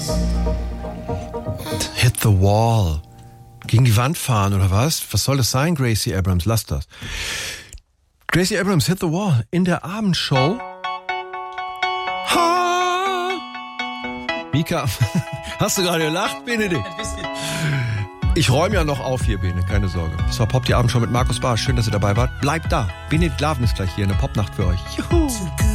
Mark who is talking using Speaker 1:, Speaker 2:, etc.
Speaker 1: Hit the wall. Gegen die Wand fahren oder was? Was soll das sein, Gracie Abrams? Lass das. Gracie Abrams, Hit the Wall in der Abendshow. Ha! Mika, hast du gerade gelacht, Benedikt?
Speaker 2: Ein bisschen.
Speaker 1: Ich räume ja noch auf hier, Bene, keine Sorge. Das war Pop die Abendshow mit Markus Barsch. Schön, dass ihr dabei wart. Bleibt da. Benedikt Laven ist gleich hier, eine Popnacht für euch. Juhu!